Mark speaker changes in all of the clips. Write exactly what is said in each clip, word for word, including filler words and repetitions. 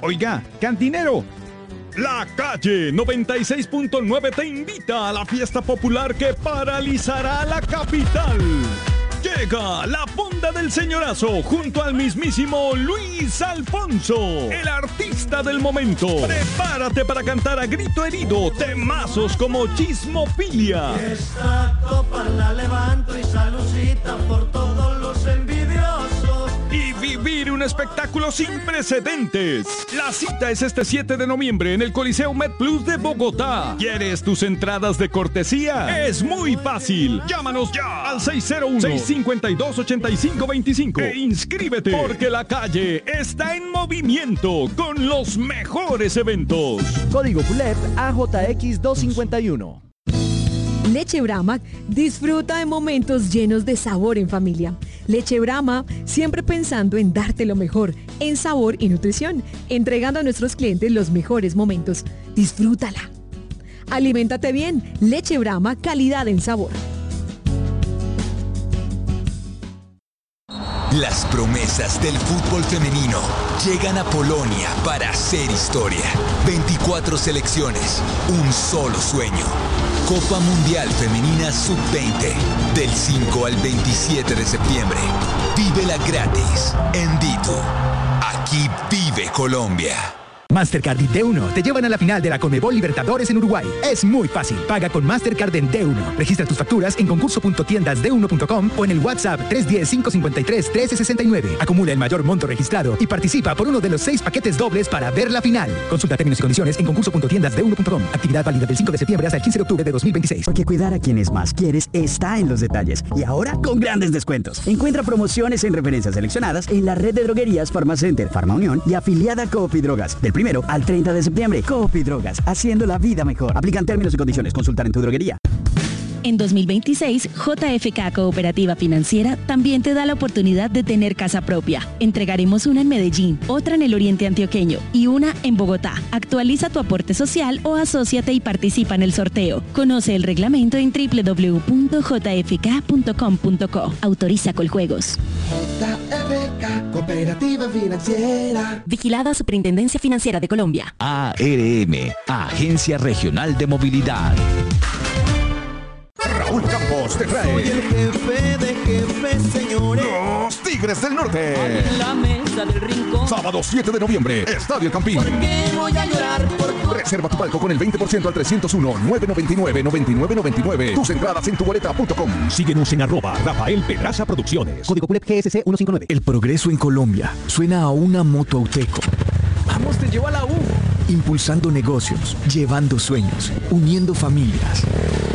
Speaker 1: Oiga, cantinero. La Calle noventa y seis punto nueve te invita a la fiesta popular que paralizará la capital. Llega la Fonda del Señorazo junto al mismísimo Luis Alfonso, el artista del momento. Prepárate para cantar a grito herido temazos como Chismofilia.
Speaker 2: Esta copa la levanto y saludcita por todos los envidiosos.
Speaker 1: Y vivir un espectáculo sin precedentes. La cita es este siete de noviembre en el Coliseo MedPlus de Bogotá. ¿Quieres tus entradas de cortesía? Es muy fácil. Llámanos ya al seis cero uno, seis cinco dos, ocho cinco dos cinco e inscríbete, porque La Calle está en movimiento con los mejores eventos.
Speaker 3: Código P U L E P A J X doscientos cincuenta y uno.
Speaker 4: Leche Brahma disfruta de momentos llenos de sabor en familia. Leche Brahma, siempre pensando en darte lo mejor en sabor y nutrición, entregando a nuestros clientes los mejores momentos. Disfrútala. Aliméntate bien. Leche Brahma, calidad en sabor.
Speaker 5: Las promesas del fútbol femenino llegan a Polonia para hacer historia. veinticuatro selecciones, un solo sueño. Copa Mundial Femenina sub veinte, del cinco al veintisiete de septiembre. Vívela gratis en Dito. Aquí vive Colombia.
Speaker 6: Mastercard y D uno te llevan a la final de la Conmebol Libertadores en Uruguay. Es muy fácil. Paga con Mastercard en D uno. Registra tus facturas en concurso punto tiendas d uno punto com o en el WhatsApp tres uno cero, cinco cinco tres, uno tres seis nueve. Acumula el mayor monto registrado y participa por uno de los seis paquetes dobles para ver la final. Consulta términos y condiciones en concurso punto tiendas d uno punto com. Actividad válida del cinco de septiembre hasta el quince de octubre de dos mil veintiséis.
Speaker 7: Porque cuidar a quienes más quieres está en los detalles. Y ahora con grandes descuentos. Encuentra promociones en referencias seleccionadas en la red de droguerías Farmacenter, Farma Unión y afiliada Coop y Drogas. Del primero al treinta de septiembre, Coop y Drogas, haciendo la vida mejor. Aplican términos y condiciones. Consultar en tu droguería.
Speaker 8: En dos mil veintiséis, J F K Cooperativa Financiera también te da la oportunidad de tener casa propia. Entregaremos una en Medellín, otra en el Oriente Antioqueño y una en Bogotá. Actualiza tu aporte social o asóciate y participa en el sorteo. Conoce el reglamento en doble u doble u doble u punto j f k punto com punto co. Autoriza Coljuegos.
Speaker 2: J F K Cooperativa Financiera.
Speaker 8: Vigilada Superintendencia Financiera de Colombia.
Speaker 9: A R M, Agencia Regional de Movilidad.
Speaker 10: Raúl Campos te trae.
Speaker 2: Soy el jefe de jefes, señores.
Speaker 10: Los Tigres del Norte.
Speaker 2: En la mesa del rincón.
Speaker 10: Sábado siete de noviembre, Estadio El Campín.
Speaker 2: ¿Por qué voy a llorar por tu...
Speaker 10: Reserva tu palco con el veinte por ciento al trescientos uno, nueve noventa y nueve, noventa y nueve noventa y nueve. Tus entradas en tu boleta punto com.
Speaker 6: Síguenos en arroba Rafael Pedraza Producciones. Código P U L E P G S C ciento cincuenta y nueve.
Speaker 9: El progreso en Colombia suena a una moto Auteco.
Speaker 6: Vamos, te llevo a la U.
Speaker 9: Impulsando negocios, llevando sueños, uniendo familias.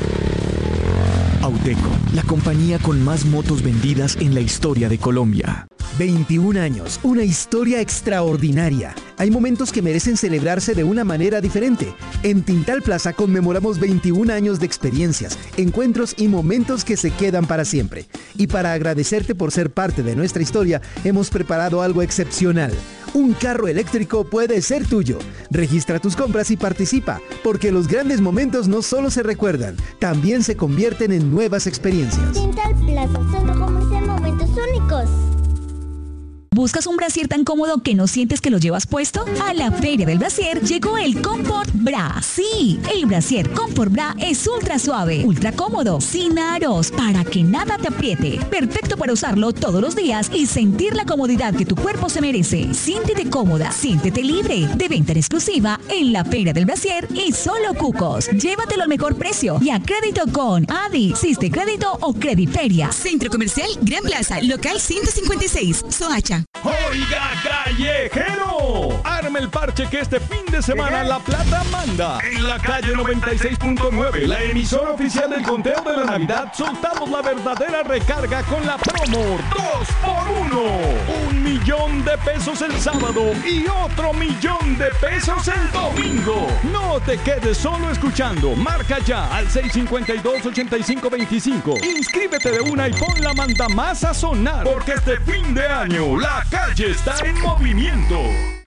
Speaker 9: Auteco, la compañía con más motos vendidas en la historia de Colombia.
Speaker 11: veintiún años, una historia extraordinaria. Hay momentos que merecen celebrarse de una manera diferente. En Tintal Plaza conmemoramos veintiún años de experiencias, encuentros y momentos que se quedan para siempre. Y para agradecerte por ser parte de nuestra historia, hemos preparado algo excepcional. Un carro eléctrico puede ser tuyo. Registra tus compras y participa, porque los grandes momentos no solo se recuerdan, también se convierten en nuevas experiencias.
Speaker 12: Tintal Plaza, centro comercial, momentos únicos.
Speaker 13: ¿Buscas un brasier tan cómodo que no sientes que lo llevas puesto? A la Feria del Brasier llegó el Comfort Bra. Sí, el brasier Comfort Bra es ultra suave, ultra cómodo, sin aros, para que nada te apriete. Perfecto para usarlo todos los días y sentir la comodidad que tu cuerpo se merece. Siéntete cómoda, siéntete libre. De venta en exclusiva en la Feria del Brasier y solo Cucos. Llévatelo al mejor precio y a crédito con Adi, Siste Crédito o Crediferia.
Speaker 14: Centro Comercial Gran Plaza, local ciento cincuenta y seis, Soacha.
Speaker 1: ¡Oiga, callejero! Arma el parche que este fin de semana La Plata manda. En la calle noventa y seis punto nueve, la emisora oficial del conteo de la Navidad, soltamos la verdadera recarga con la promo dos por uno. Un millón de pesos el sábado y otro millón de pesos el domingo. No te quedes solo escuchando. Marca ya al seis cinco dos, ocho cinco dos cinco. Inscríbete de una y pon la mandamás a sonar, porque este fin de año la calle está en movimiento.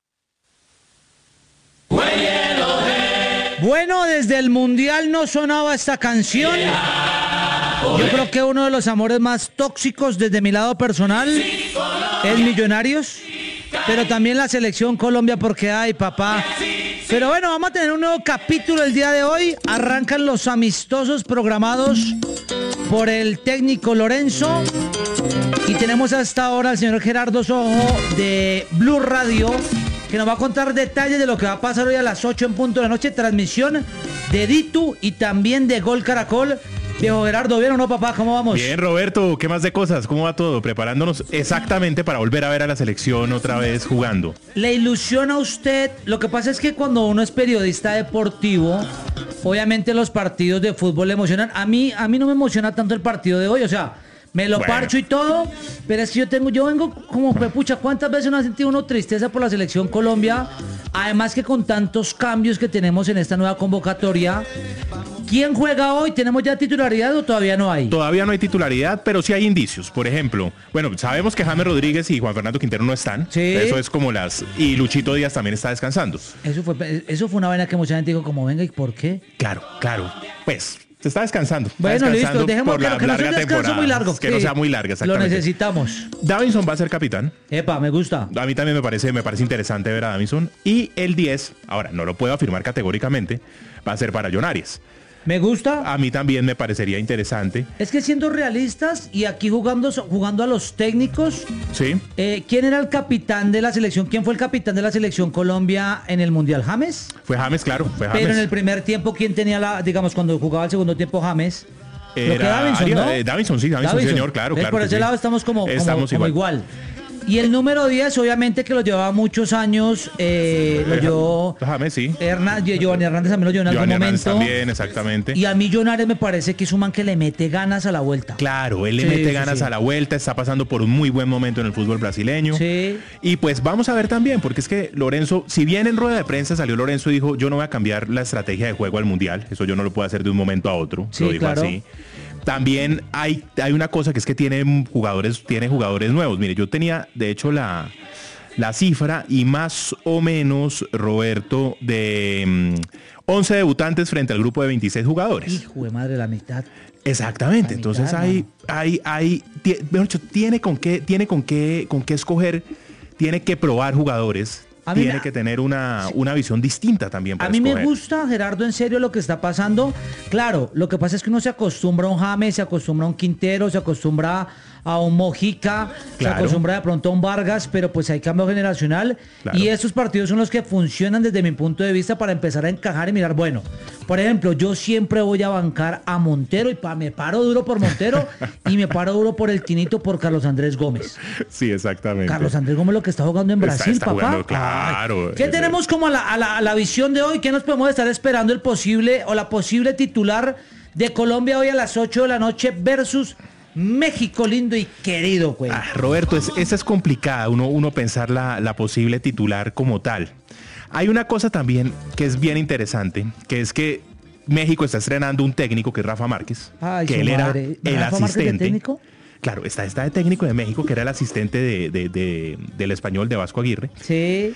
Speaker 15: Bueno, desde el Mundial no sonaba esta canción. Yo creo que uno de los amores más tóxicos desde mi lado personal es Millonarios. pero también la selección Colombia porque hay, papá. Pero bueno, vamos a tener un nuevo capítulo el día de hoy. Arrancan los amistosos programados por el técnico Lorenzo. Y tenemos hasta ahora al señor Gerardo Sojo de Blue Radio, que nos va a contar detalles de lo que va a pasar hoy a las ocho en punto de la noche. Transmisión de Ditu y también de Gol Caracol. Viejo Gerardo, ¿bien o no, papá? ¿Cómo vamos?
Speaker 16: Bien, Roberto, ¿qué más de cosas? ¿Cómo va todo? Preparándonos exactamente para volver a ver a la selección otra vez jugando.
Speaker 15: ¿Le ilusiona a usted? Lo que pasa es que cuando uno es periodista deportivo, obviamente los partidos de fútbol le emocionan. A mí, a mí no me emociona tanto el partido de hoy, o sea, me lo bueno. parcho y todo, pero es que yo tengo, yo vengo como, pucha, ¿cuántas veces no ha sentido uno tristeza por la selección Colombia? Además que con tantos cambios que tenemos en esta nueva convocatoria, ¿quién juega hoy? ¿Tenemos ya titularidad o todavía no hay?
Speaker 16: Todavía no hay titularidad, pero sí hay indicios. Por ejemplo, bueno, sabemos que James Rodríguez y Juan Fernando Quintero no están.
Speaker 15: Sí.
Speaker 16: Eso es como las... Y Luchito Díaz también está descansando.
Speaker 15: Eso fue, eso fue una vaina que mucha gente dijo como, venga, ¿y por qué?
Speaker 16: Claro, claro. Pues... Se está descansando. Está
Speaker 15: bueno,
Speaker 16: descansando
Speaker 15: listo, dejemos
Speaker 16: por
Speaker 15: que,
Speaker 16: la
Speaker 15: que no sea un descanso muy largo.
Speaker 16: Que
Speaker 15: sí.
Speaker 16: no sea muy larga, exactamente.
Speaker 15: Lo necesitamos.
Speaker 16: Davinson va a ser capitán.
Speaker 15: Epa, me gusta.
Speaker 16: A mí también me parece, me parece interesante ver a Davinson. Y el diez, ahora no lo puedo afirmar categóricamente, va a ser para John Arias.
Speaker 15: Me gusta.
Speaker 16: A mí también me parecería interesante.
Speaker 15: Es que siendo realistas y aquí jugando, jugando a los técnicos,
Speaker 16: sí.
Speaker 15: Eh, ¿quién era el capitán de la selección? ¿Quién fue el capitán de la selección Colombia en el Mundial? ¿James?
Speaker 16: Fue James, claro, fue James.
Speaker 15: Pero en el primer tiempo, ¿quién tenía la, digamos, cuando jugaba el segundo tiempo James?
Speaker 16: Era que Davinson,
Speaker 15: Arias,
Speaker 16: ¿no? Eh, Davinson, sí, Davinson, Davinson, señor, claro, claro.
Speaker 15: Por ese
Speaker 16: sí.
Speaker 15: lado estamos como, como,
Speaker 16: estamos
Speaker 15: como
Speaker 16: igual.
Speaker 15: igual. Y el número diez, obviamente que lo llevaba muchos años, eh, lo llevó
Speaker 16: James, sí.
Speaker 15: Hernández, Giovanni Hernández también lo llevó en algún
Speaker 16: Giovanni
Speaker 15: momento.
Speaker 16: Hernández también, exactamente.
Speaker 15: Y a mí John Arias me parece que es un man que le mete ganas a la vuelta.
Speaker 16: Claro, él le
Speaker 15: sí,
Speaker 16: mete
Speaker 15: sí,
Speaker 16: ganas
Speaker 15: sí.
Speaker 16: a la vuelta, está pasando por un muy buen momento en el fútbol brasileño.
Speaker 15: Sí.
Speaker 16: Y pues vamos a ver también, porque es que Lorenzo, si bien en rueda de prensa salió Lorenzo y dijo, yo no voy a cambiar la estrategia de juego al Mundial, eso yo no lo puedo hacer de un momento a otro,
Speaker 15: sí,
Speaker 16: lo digo
Speaker 15: claro.
Speaker 16: así. También hay, hay una cosa que es que tiene jugadores, tiene jugadores nuevos. Mire, yo tenía, de hecho, la, la cifra y más o menos, Roberto, de um, once debutantes frente al grupo de veintiséis jugadores.
Speaker 15: Hijo de madre, la mitad.
Speaker 16: Exactamente.
Speaker 15: La
Speaker 16: Entonces
Speaker 15: mitad,
Speaker 16: hay,
Speaker 15: ¿no?
Speaker 16: hay, hay, mejor dicho, tiene con qué, tiene con qué, con qué escoger, tiene que probar jugadores.
Speaker 15: A mí
Speaker 16: tiene
Speaker 15: me-
Speaker 16: que tener una, una visión distinta también para
Speaker 15: A mí
Speaker 16: escoger.
Speaker 15: me gusta, Gerardo, en serio lo que está pasando. Claro, lo que pasa es que uno se acostumbra a un James, se acostumbra a un Quintero, se acostumbra a un Mojica, se
Speaker 16: Claro.
Speaker 15: acostumbra de pronto a un Vargas, pero pues hay cambio generacional.
Speaker 16: Claro.
Speaker 15: Y estos partidos son los que funcionan desde mi punto de vista para empezar a encajar y mirar, bueno, por ejemplo, yo siempre voy a bancar a Montero y pa, me paro duro por Montero y me paro duro por el Tinito por Carlos Andrés Gómez.
Speaker 16: Sí, exactamente.
Speaker 15: Carlos Andrés Gómez lo que está jugando en
Speaker 16: Está-
Speaker 15: Brasil,
Speaker 16: está
Speaker 15: papá.
Speaker 16: jugando, claro.
Speaker 15: Ay, ¿qué
Speaker 16: Ese-
Speaker 15: tenemos como a la, a, la, a la visión de hoy? ¿Qué nos podemos estar esperando el posible o la posible titular de Colombia hoy a las ocho de la noche versus México lindo y querido, güey?
Speaker 16: Ah, Roberto, es, esa es complicada, uno, uno pensar la, la posible titular como tal. Hay una cosa también que es bien interesante, que es que México está estrenando un técnico que es Rafa Márquez,
Speaker 15: Ay,
Speaker 16: que
Speaker 15: su
Speaker 16: él era
Speaker 15: madre.
Speaker 16: el
Speaker 15: ¿Rafa Márquez de
Speaker 16: asistente.
Speaker 15: técnico?
Speaker 16: Claro, está, está de técnico de México, que era el asistente de, de- de- del español de Vasco Aguirre.
Speaker 15: Sí.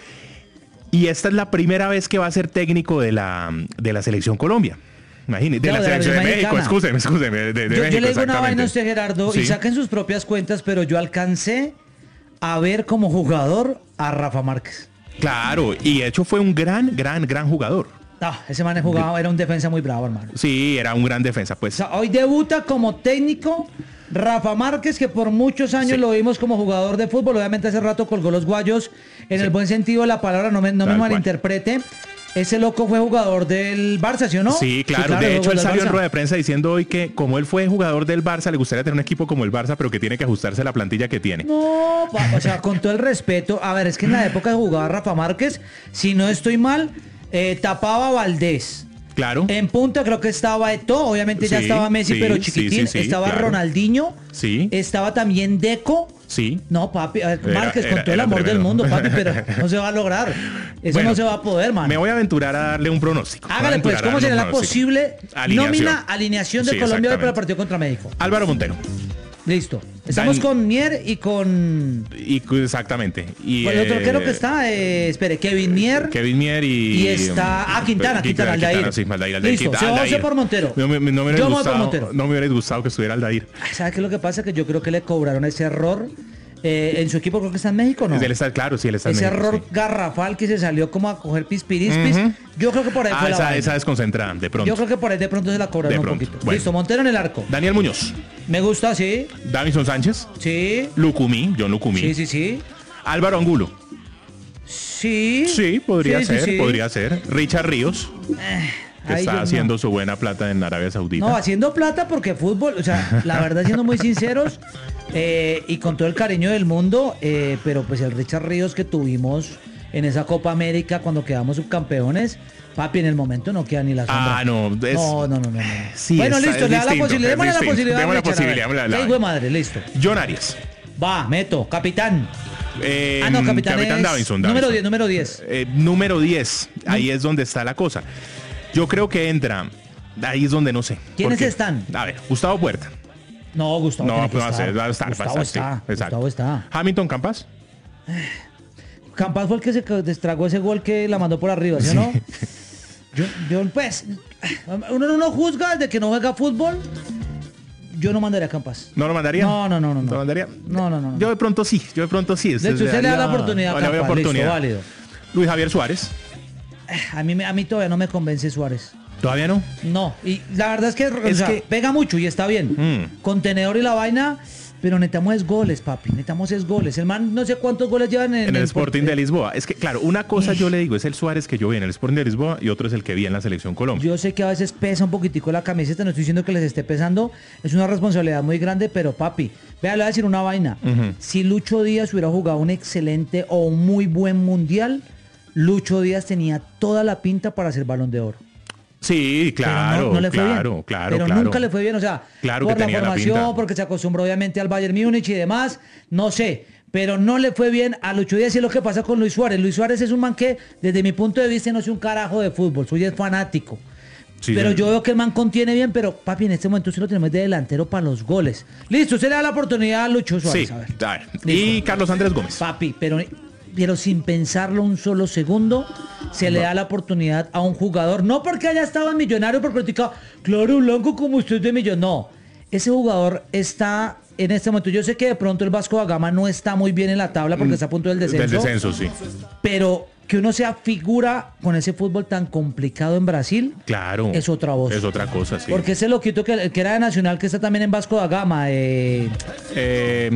Speaker 16: Y esta es la primera vez que va a ser técnico de la, de la selección Colombia. Imagínate, de
Speaker 15: No,
Speaker 16: la
Speaker 15: de la
Speaker 16: selección de
Speaker 15: selección
Speaker 16: México,
Speaker 15: mexicana.
Speaker 16: excúseme, excúseme, de, de
Speaker 15: Yo,
Speaker 16: México,
Speaker 15: yo le digo una
Speaker 16: exactamente.
Speaker 15: vaina a usted, Gerardo, y
Speaker 16: Sí.
Speaker 15: saquen sus propias cuentas, pero yo alcancé a ver como jugador a Rafa Márquez.
Speaker 16: Claro, y de hecho fue un gran, gran, gran jugador.
Speaker 15: Ah, ese man jugaba, era un defensa muy bravo, hermano.
Speaker 16: Sí, era un gran defensa, pues.
Speaker 15: O sea, hoy debuta como técnico Rafa Márquez, que por muchos años
Speaker 16: Sí.
Speaker 15: lo vimos como jugador de fútbol. Obviamente hace rato colgó los guayos en
Speaker 16: Sí.
Speaker 15: el buen sentido de la palabra, no me, no me
Speaker 16: Tal cual.
Speaker 15: malinterprete. Ese loco fue jugador del Barça, ¿sí o no?
Speaker 16: Sí, claro. de hecho, él salió en rueda de prensa diciendo hoy que como él fue jugador del Barça, le gustaría tener un equipo como el Barça, pero que tiene que ajustarse a la plantilla que tiene.
Speaker 15: No, pa- o sea, con todo el respeto, a ver, es que en la época que jugaba Rafa Márquez, si no estoy mal, eh, tapaba a Valdés.
Speaker 16: Claro.
Speaker 15: En punta creo que estaba Eto'o, obviamente ya
Speaker 16: Sí,
Speaker 15: estaba Messi,
Speaker 16: sí,
Speaker 15: pero
Speaker 16: sí,
Speaker 15: chiquitín.
Speaker 16: sí, sí,
Speaker 15: estaba
Speaker 16: claro.
Speaker 15: Ronaldinho.
Speaker 16: Sí.
Speaker 15: Estaba también Deco.
Speaker 16: Sí.
Speaker 15: No, papi, a ver,
Speaker 16: Era-
Speaker 15: Márquez, con
Speaker 16: era-
Speaker 15: todo el
Speaker 16: era
Speaker 15: amor del
Speaker 16: tremendo.
Speaker 15: mundo, papi, pero no se va a lograr. Eso
Speaker 16: Bueno,
Speaker 15: no se va a poder, man.
Speaker 16: Me voy a aventurar a darle un pronóstico. Me voy a
Speaker 15: Hágale, pues,
Speaker 16: aventurar a
Speaker 15: ¿cómo
Speaker 16: darle
Speaker 15: sería
Speaker 16: un
Speaker 15: la
Speaker 16: pronóstico.
Speaker 15: posible
Speaker 16: Alineación.
Speaker 15: nómina, alineación de
Speaker 16: Sí,
Speaker 15: Colombia hoy para el
Speaker 16: exactamente.
Speaker 15: partido contra México?
Speaker 16: Álvaro Montero.
Speaker 15: Listo. Estamos
Speaker 16: Dan-
Speaker 15: con Mier y con...
Speaker 16: Y, exactamente. Y,
Speaker 15: ¿Cuál otro
Speaker 16: eh,
Speaker 15: arquero que está? Eh, espere, Kevin Mier.
Speaker 16: Kevin Mier y...
Speaker 15: Y está- ah, Quintana, Quintana, Aldair.
Speaker 16: sí, Aldair, Aldair,
Speaker 15: Listo,
Speaker 16: Quintana,
Speaker 15: se va
Speaker 16: Aldair.
Speaker 15: por Montero.
Speaker 16: No me, no me hubiera
Speaker 15: Yo me voy por
Speaker 16: gustado,
Speaker 15: Montero.
Speaker 16: no me hubiera gustado que estuviera Aldair.
Speaker 15: Ay, ¿sabe qué es lo que pasa? Que yo creo que le cobraron ese error Eh, en su equipo creo que está en México, ¿no?
Speaker 16: Él está, claro, sí, él está en
Speaker 15: Ese
Speaker 16: México,
Speaker 15: error
Speaker 16: sí.
Speaker 15: garrafal que se salió como a coger pispirispis.
Speaker 16: Ujú.
Speaker 15: Yo creo que por ahí
Speaker 16: Ah,
Speaker 15: fue la
Speaker 16: esa,
Speaker 15: vaina.
Speaker 16: esa desconcentrada, de pronto.
Speaker 15: Yo creo que por ahí de pronto se la cobraron
Speaker 16: De
Speaker 15: un
Speaker 16: pronto.
Speaker 15: poquito.
Speaker 16: Bueno.
Speaker 15: Listo, Montero en el arco.
Speaker 16: Daniel Muñoz.
Speaker 15: Me gusta, sí.
Speaker 16: Davison Sánchez.
Speaker 15: Sí.
Speaker 16: Lucumí, John Lucumí.
Speaker 15: Sí, sí, sí.
Speaker 16: Álvaro Angulo.
Speaker 15: Sí.
Speaker 16: Sí, podría
Speaker 15: Sí, sí,
Speaker 16: ser,
Speaker 15: sí.
Speaker 16: podría ser. Richard Ríos, que
Speaker 15: Ahí
Speaker 16: está
Speaker 15: yo no.
Speaker 16: haciendo su buena plata en Arabia Saudita.
Speaker 15: No, haciendo plata porque fútbol, o sea, la verdad siendo muy sinceros eh, y con todo el cariño del mundo, eh, pero pues el Richard Ríos que tuvimos en esa Copa América cuando quedamos subcampeones, papi, en el momento no queda ni la sombra.
Speaker 16: Ah, no, es-
Speaker 15: No, no, no, no. no.
Speaker 16: Sí,
Speaker 15: bueno,
Speaker 16: está-
Speaker 15: listo,
Speaker 16: es
Speaker 15: le da la
Speaker 16: distinto,
Speaker 15: posibilidad,
Speaker 16: es
Speaker 15: démosle la
Speaker 16: distinto.
Speaker 15: posibilidad.
Speaker 16: Démosle la
Speaker 15: Richard, a ver.
Speaker 16: posibilidad, démosle la-
Speaker 15: Qué hijo de madre, listo.
Speaker 16: John Arias.
Speaker 15: Va, meto, capitán.
Speaker 16: Eh,
Speaker 15: ah, no, capitán,
Speaker 16: Capitán
Speaker 15: es
Speaker 16: Davinson,
Speaker 15: número
Speaker 16: Davinson.
Speaker 15: diez, número diez.
Speaker 16: Eh, número diez. Ahí es donde está la cosa. Yo creo que entra. Ahí es donde no sé.
Speaker 15: ¿Quiénes
Speaker 16: Porque-
Speaker 15: están?
Speaker 16: A ver, Gustavo Puerta.
Speaker 15: No, Gustavo
Speaker 16: No,
Speaker 15: tiene que
Speaker 16: no va a
Speaker 15: estar.
Speaker 16: ser, va a estar, va a
Speaker 15: Gustavo
Speaker 16: estar, sí,
Speaker 15: está,
Speaker 16: exacto.
Speaker 15: Gustavo está.
Speaker 16: Hamilton Campas.
Speaker 15: Campas fue el que se destragó ese gol que la mandó por arriba, ¿sí o no? Yo, yo, pues, uno no juzga desde que no juega fútbol. Yo no mandaría a Campas.
Speaker 16: ¿No lo mandaría?
Speaker 15: No, no, no, no.
Speaker 16: ¿No lo mandaría?
Speaker 15: No, no, no. no.
Speaker 16: Yo de pronto sí, yo de pronto sí.
Speaker 15: De hecho, usted le da la oportunidad a
Speaker 16: Le doy
Speaker 15: Campas, listo,
Speaker 16: oportunidad.
Speaker 15: válido.
Speaker 16: Luis Javier Suárez.
Speaker 15: A mí, me- a mí todavía no me convence Suárez.
Speaker 16: ¿Todavía no?
Speaker 15: No, y la verdad es que, o
Speaker 16: Es
Speaker 15: sea,
Speaker 16: que-
Speaker 15: pega mucho y está bien.
Speaker 16: Mm.
Speaker 15: Contenedor y la vaina, pero necesitamos es goles, papi. Necesitamos es goles. El man no sé cuántos goles llevan en,
Speaker 16: En el
Speaker 15: el
Speaker 16: Sporting de Lisboa. Es que, claro, una cosa yo le digo es el Suárez que yo vi en el Sporting de Lisboa y otro es el que vi en la Selección Colombia.
Speaker 15: Yo sé que a veces pesa un poquitico la camiseta, no estoy diciendo que les esté pesando, es una responsabilidad muy grande, pero papi, vea, le voy a decir una vaina.
Speaker 16: Ujú.
Speaker 15: Si Lucho Díaz hubiera jugado un excelente o un muy buen mundial, Lucho Díaz tenía toda la pinta para ser Balón de Oro.
Speaker 16: Sí,
Speaker 15: Pero
Speaker 16: claro,
Speaker 15: no, no le fue
Speaker 16: claro,
Speaker 15: bien.
Speaker 16: claro,
Speaker 15: Pero
Speaker 16: claro.
Speaker 15: nunca le fue bien, o sea,
Speaker 16: Claro
Speaker 15: por
Speaker 16: que
Speaker 15: la
Speaker 16: tenía la
Speaker 15: formación,
Speaker 16: pinta.
Speaker 15: porque se acostumbró obviamente al Bayern Múnich y demás, no sé, pero no le fue bien a Lucho Díaz y es lo que pasa con Luis Suárez. Luis Suárez es un man que, desde mi punto de vista, no es un carajo de fútbol, suyo es fanático.
Speaker 16: Sí,
Speaker 15: pero
Speaker 16: sí.
Speaker 15: yo veo que el man contiene bien, pero papi, en este momento sí lo tenemos de delantero para los goles. Listo, usted le da la oportunidad a Lucho Suárez.
Speaker 16: Sí,
Speaker 15: A ver.
Speaker 16: a ver. Y Carlos Andrés Gómez.
Speaker 15: Papi, pero, pero sin pensarlo un solo segundo, se le da la oportunidad a un jugador, no porque haya estado en Millonario por criticar, claro, Blanco como usted es de Millonario. No, ese jugador está en este momento. Yo sé que de pronto el Vasco da Gama no está muy bien en la tabla porque está a punto del descenso.
Speaker 16: Del descenso, sí.
Speaker 15: Pero que uno sea figura con ese fútbol tan complicado en Brasil,
Speaker 16: Claro.
Speaker 15: es otra voz.
Speaker 16: Es otra cosa, sí.
Speaker 15: Porque ese loquito que, que era de Nacional, que está también en Vasco da Gama, eh,
Speaker 16: Eh,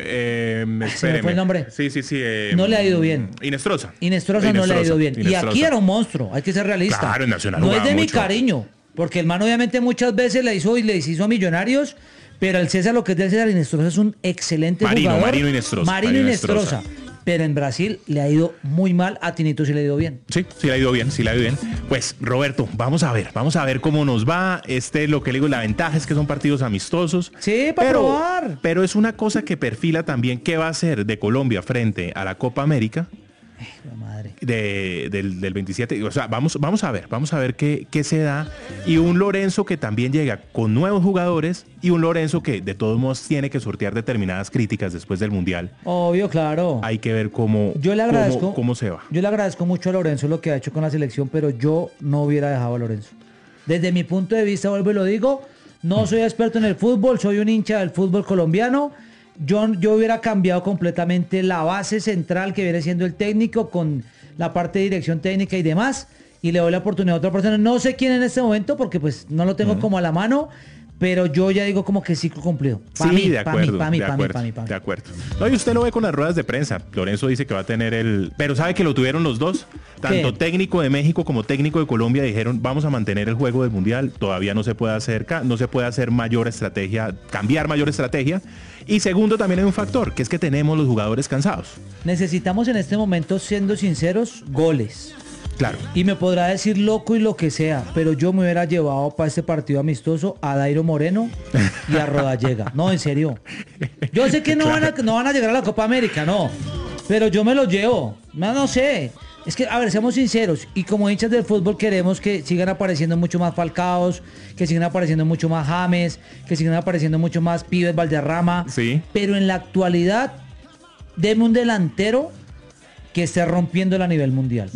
Speaker 16: eh,
Speaker 15: me
Speaker 16: espéreme.
Speaker 15: fue el nombre.
Speaker 16: Sí, sí, sí. eh,
Speaker 15: no le ha ido bien.
Speaker 16: Inestrosa.
Speaker 15: Inestrosa no le ha ido bien. Y
Speaker 16: Inestrosa.
Speaker 15: aquí era un monstruo, hay que ser realista.
Speaker 16: Claro, en Nacional
Speaker 15: no es
Speaker 16: jugaba
Speaker 15: de mi
Speaker 16: mucho.
Speaker 15: cariño, porque el man obviamente muchas veces le hizo y le hizo a Millonarios, pero el César, lo que es del César Inestrosa, es un excelente
Speaker 16: Marino,
Speaker 15: jugador.
Speaker 16: Marino Inestrosa,
Speaker 15: Marino
Speaker 16: Marino
Speaker 15: Inestrosa.
Speaker 16: Inestrosa.
Speaker 15: Pero en Brasil le ha ido muy mal, a Tinito sí le ha ido bien.
Speaker 16: Sí, sí le ha ido bien, sí le ha ido bien. Pues, Roberto, vamos a ver, vamos a ver cómo nos va. Este, lo que le digo, la ventaja es que son partidos amistosos.
Speaker 15: Sí, para
Speaker 16: pero,
Speaker 15: probar.
Speaker 16: Pero es una cosa que perfila también qué va a hacer de Colombia frente a la Copa América.
Speaker 15: La madre.
Speaker 16: De, del, del veintisiete, o sea, vamos, vamos a ver, vamos a ver qué, qué se da. Y un Lorenzo que también llega con nuevos jugadores y un Lorenzo que de todos modos tiene que sortear determinadas críticas después del Mundial.
Speaker 15: Obvio, claro.
Speaker 16: Hay que ver cómo,
Speaker 15: Yo le agradezco,
Speaker 16: cómo, cómo se va.
Speaker 15: Yo le agradezco mucho a Lorenzo lo que ha hecho con la selección, pero yo no hubiera dejado a Lorenzo. Desde mi punto de vista, vuelvo y lo digo, no soy experto en el fútbol, soy un hincha del fútbol colombiano. Yo, yo hubiera cambiado completamente la base central que viene siendo el técnico con la parte de dirección técnica y demás, y le doy la oportunidad a otra persona. No sé quién en este momento, porque pues no lo tengo uh-huh. como a la mano, pero yo ya digo como que ciclo cumplido. Pa
Speaker 16: sí,
Speaker 15: mí,
Speaker 16: de acuerdo,
Speaker 15: pa mí,
Speaker 16: de
Speaker 15: pa
Speaker 16: acuerdo,
Speaker 15: mí, pa mí, pa mí.
Speaker 16: de acuerdo. No, y usted lo ve con las ruedas de prensa. Lorenzo dice que va a tener el... Pero sabe que lo tuvieron los dos. Tanto
Speaker 15: ¿Qué?
Speaker 16: Técnico de México como técnico de Colombia dijeron, vamos a mantener el juego del Mundial. Todavía no se puede hacer, no se puede hacer mayor estrategia, cambiar mayor estrategia. Y segundo, también hay un factor, que es que tenemos los jugadores cansados.
Speaker 15: Necesitamos en este momento, siendo sinceros, goles.
Speaker 16: Claro.
Speaker 15: Y me podrá decir loco y lo que sea, pero yo me hubiera llevado para este partido amistoso a Dairo Moreno y a Rodallega. No, en serio. Yo sé que no, claro. van a, no van a llegar a la Copa América, no. Pero yo me los llevo. No, no sé. Es que, a ver, seamos sinceros. Y como hinchas del fútbol queremos que sigan apareciendo mucho más Falcaos, que sigan apareciendo mucho más James, que sigan apareciendo mucho más Pibes Valderrama.
Speaker 16: Sí.
Speaker 15: Pero en la actualidad, deme un delantero que esté rompiéndola a nivel mundial.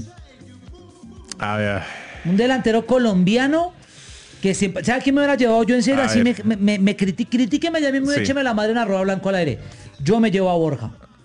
Speaker 16: A ver.
Speaker 15: Un delantero colombiano que siempre... ¿Sabe quién me hubiera llevado yo en serio?
Speaker 16: A
Speaker 15: Así
Speaker 16: ver.
Speaker 15: me, me, me criti- critíqueme ya mismo y
Speaker 16: Sí.
Speaker 15: écheme la madre en arroba blanco al aire. Yo me llevo a Borja.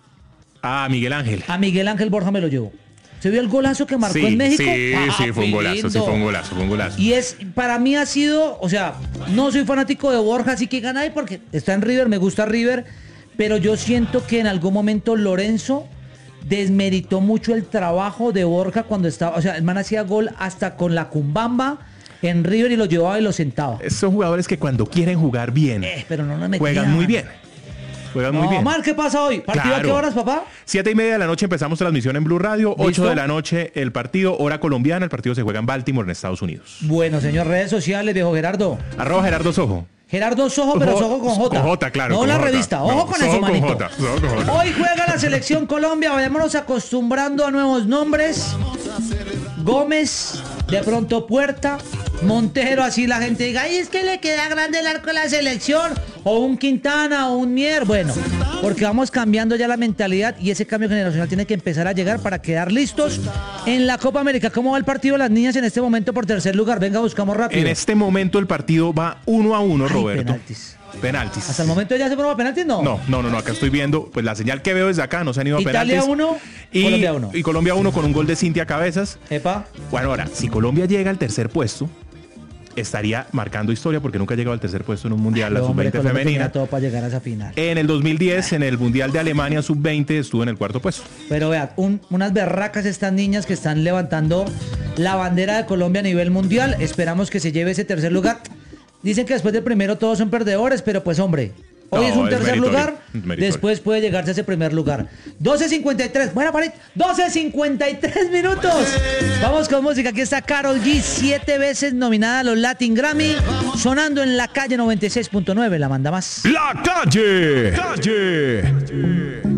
Speaker 16: Ah, Miguel Ángel.
Speaker 15: A Miguel Ángel Borja me lo llevo. ¿Se vio el golazo que marcó
Speaker 16: sí,
Speaker 15: en México?
Speaker 16: Sí,
Speaker 15: ah,
Speaker 16: sí, fue un golazo,
Speaker 15: lindo.
Speaker 16: sí, fue un golazo, fue un golazo.
Speaker 15: Y es, para mí ha sido, o sea, no soy fanático de Borja, así que gana ahí porque está en River, me gusta River, pero yo siento que en algún momento Lorenzo desmeritó mucho el trabajo de Borja cuando estaba, o sea, el man hacía gol hasta con la cumbamba en River y lo llevaba y lo sentaba.
Speaker 16: Son jugadores que cuando quieren jugar bien,
Speaker 15: eh, pero no me
Speaker 16: juegan muy bien. Juegan
Speaker 15: no,
Speaker 16: muy bien.
Speaker 15: Omar, ¿qué pasa hoy? ¿Partido claro. a qué horas, papá?
Speaker 16: Siete y media de la noche empezamos transmisión en Blue Radio. ¿Listo? Ocho de la noche el partido, hora colombiana. El partido se juega en Baltimore, en Estados Unidos.
Speaker 15: Bueno, señor, redes sociales, viejo Gerardo.
Speaker 16: Arroba Gerardo Sojo.
Speaker 15: Gerardo Sojo, pero Sojo con J.
Speaker 16: Con J, claro.
Speaker 15: No
Speaker 16: con
Speaker 15: la
Speaker 16: J.
Speaker 15: revista. Ojo
Speaker 16: no,
Speaker 15: con
Speaker 16: Sojo
Speaker 15: eso, manito.
Speaker 16: Con J. Sojo con J.
Speaker 15: Hoy juega la selección Colombia. Vayámonos acostumbrando a nuevos nombres. Gómez, de pronto Puerta, Montero, así la gente diga, ay, es que le queda grande el arco de la selección, o un Quintana, o un Mier, bueno, porque vamos cambiando ya la mentalidad y ese cambio generacional tiene que empezar a llegar para quedar listos en la Copa América. ¿Cómo va el partido de las niñas en este momento por tercer lugar? Venga, buscamos rápido.
Speaker 16: En este momento el partido va uno a uno, ay, Roberto.
Speaker 15: Penaltis.
Speaker 16: Penaltis.
Speaker 15: ¿Hasta el momento ya se fueron a penaltis? No.
Speaker 16: No, no, no, no, acá estoy viendo, pues la señal que veo desde acá, no se han ido a
Speaker 15: Italia
Speaker 16: penaltis.
Speaker 15: uno,
Speaker 16: y,
Speaker 15: Colombia uno.
Speaker 16: Y Colombia uno con un gol de Cintia Cabezas.
Speaker 15: Epa.
Speaker 16: Bueno, ahora, si Colombia llega al tercer puesto, estaría marcando historia porque nunca ha llegado al tercer puesto en un mundial, la sub veinte femenina.
Speaker 15: Todo para llegar a esa final.
Speaker 16: En el dos mil diez, en el mundial de Alemania sub veinte, estuvo en el cuarto puesto.
Speaker 15: Pero vean, un, unas berracas estas niñas que están levantando la bandera de Colombia a nivel mundial. Esperamos que se lleve ese tercer lugar. Dicen que después del primero todos son perdedores, pero pues hombre, hoy no, es un es tercer lugar, meritorio. Después puede llegarse a ese primer lugar. doce cincuenta y tres, buena pared, doce cincuenta y tres minutos. Vamos con música, aquí está Karol G, siete veces nominada a los Latin Grammy, sonando en La Calle noventa y seis punto nueve, la manda más.
Speaker 1: La Calle, Calle.